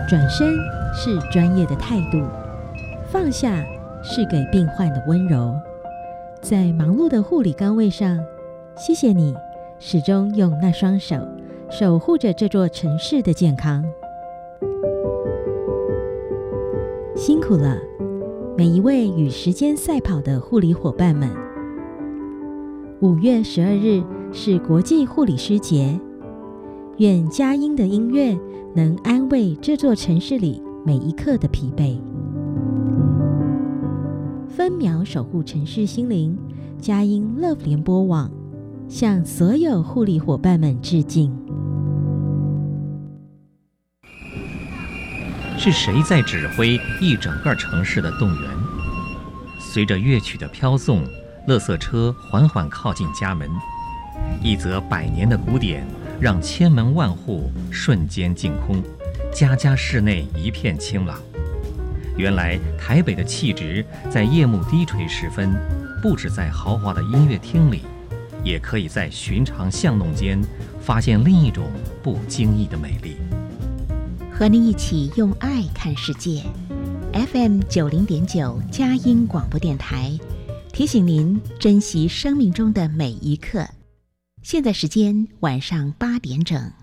转身是专业的态度，放下是给病患的温柔。在忙碌的护理岗位上，谢谢你始终用那双手守护着这座城市的健康。辛苦了，每一位与时间赛跑的护理伙伴们。5月12日是国际护理师节，愿佳音的音乐能安慰这座城市里每一刻的疲惫。分秒守护城市心灵，佳音 Love 联播网向所有护理伙伴们致敬。 是谁在指挥一整个城市的动员？随着乐曲的飘送，垃圾车缓缓靠近家门，一则100年的古典让千门万户瞬间净空，家家室内一片清朗。原来台北的气质在夜幕低垂时分，不只在豪华的音乐厅里，也可以在寻常巷弄间发现另一种不经意的美丽。 和你一起用爱看世界。 FM 90.9佳音广播电台提醒您珍惜生命中的每一刻。现在时间晚上8点整。